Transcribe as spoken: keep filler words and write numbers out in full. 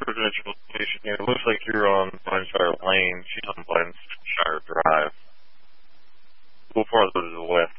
residential location here. It looks like you're on Blanchard Lane. She's on Blanchard Drive. A little farther to the west.